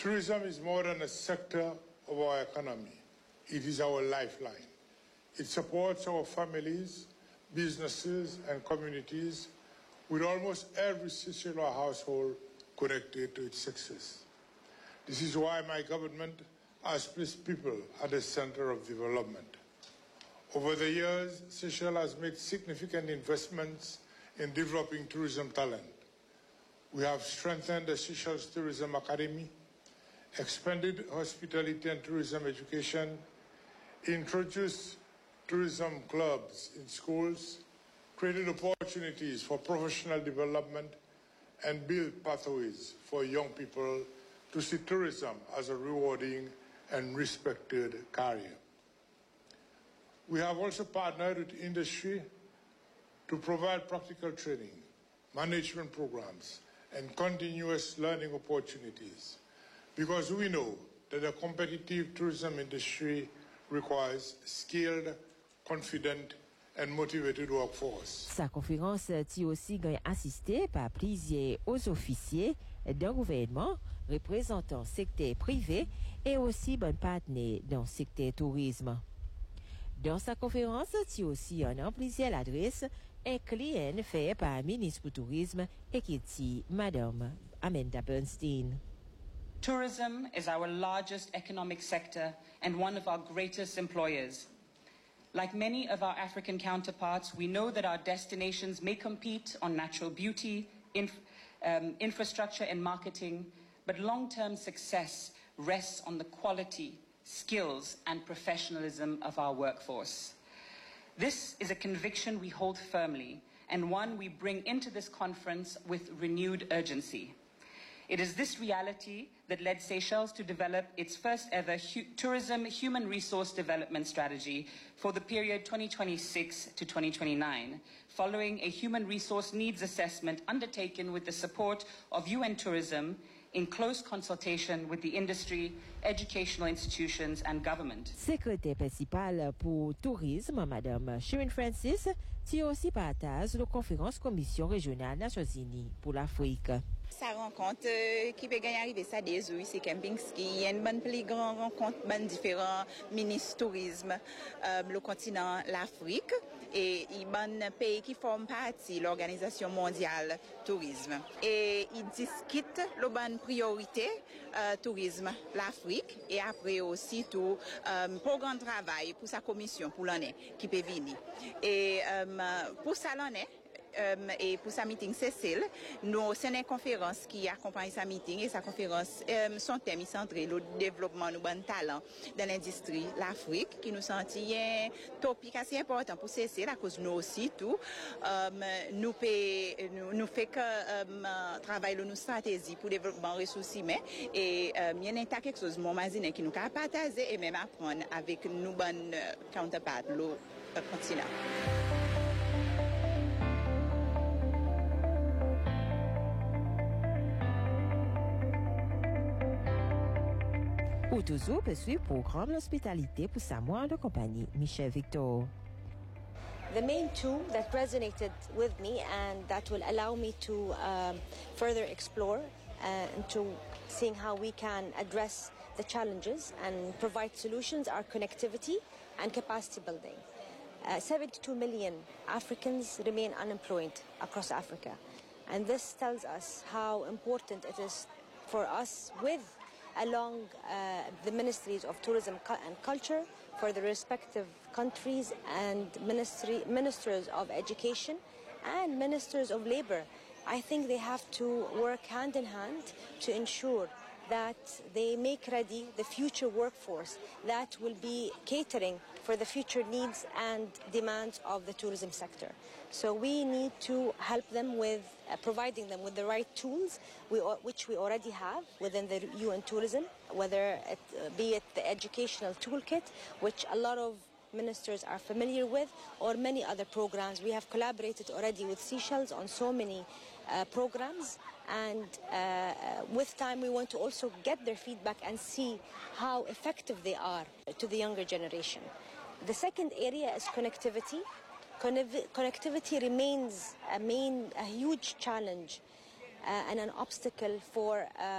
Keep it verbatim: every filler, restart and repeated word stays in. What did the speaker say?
Tourism is more than a sector of our economy. It is our lifeline. It supports our families, businesses, and communities, with almost every Seychellois household connected to its success. This is why my government has placed people at the center of development. Over the years, Seychelles has made significant investments in developing tourism talent. We have strengthened the Seychelles Tourism Academy, expanded hospitality and tourism education, introduced tourism clubs in schools, created opportunities for professional development, and built pathways for young people to see tourism as a rewarding and respected career. We have also partnered with industry to provide practical training, management programs, and continuous learning opportunities, because we know that a competitive tourism industry requires skilled, confident, and motivated workforce. Sa conférence a aussi assisté par plusieurs hauts officiers d'un gouvernement, représentants secteur privé et aussi bon partenaires dans le secteur tourisme. Dans sa conférence, il aussi en plusieurs adresses un client fait par le ministre du Tourisme et qui dit Madame Amanda Bernstein. Tourism is our largest economic sector and one of our greatest employers. Like many of our African counterparts, we know that our destinations may compete on natural beauty, inf um, infrastructure and marketing, but long-term success rests on the quality, skills and professionalism of our workforce. This is a conviction we hold firmly and one we bring into this conference with renewed urgency. It is this reality that led Seychelles to develop its first ever hu tourism human resource development strategy for the period twenty twenty-six to twenty twenty-nine, following a human resource needs assessment undertaken with the support of U N Tourism in close consultation with the industry, educational institutions and government. Secrétaire principale pour tourisme, Madame Shirin Francis, qui aussi partage la conférence Commission régionale Nations Unies pour l'Afrique. Sa rencontre euh, qui peut gagner arriver ça des oui, c'est Kempinski. Il y a une bonne plus grande rencontre, ben différents ministres tourisme, euh, le continent, l'Afrique, et il y a un pays qui forme partie de l'Organisation mondiale tourisme. Et ils discutent la bonne priorité euh, tourisme, l'Afrique, et après aussi tout euh, programme de travail pour sa commission pour l'année qui peut venir. Et euh, pour ça l'année. Um, et pour sa meeting Cécile, nous c'est une conférence qui accompagne sa meeting et sa conférence um, son thème est centré le développement de bon talent dans l'industrie l'Afrique qui nous sentit un topic assez important pour Cécile à cause nous aussi tout um, nous fait nous, nous fait que um, travail nos stratégies pour développement ressources humaines et um, il y a quelque chose mon imaginer qui nous capable partager et même apprendre avec nos bonnes counterparts le continent. Outouzou poursuit le programme l'hospitalité pour Samoa de compagnie Michel Victor. The main tool that resonated with me and that will allow me to um, further explore uh, into seeing how we can address the challenges and provide solutions are connectivity and capacity building. Uh, seventy-two million Africans remain unemployed across Africa, and this tells us how important it is for us with along uh, the ministries of tourism and culture for the respective countries and ministry, ministers of education and ministers of labor. I think they have to work hand in hand to ensure that they make ready the future workforce that will be catering for the future needs and demands of the tourism sector. So we need to help them with uh, providing them with the right tools, we, which we already have within the U N Tourism, whether it uh, be it the educational toolkit, which a lot of ministers are familiar with, or many other programs. We have collaborated already with Seychelles on so many uh, programs, and uh, with time we want to also get their feedback and see how effective they are to the younger generation. The second area is connectivity. Connectivity remains a main, a huge challenge uh, and an obstacle for uh,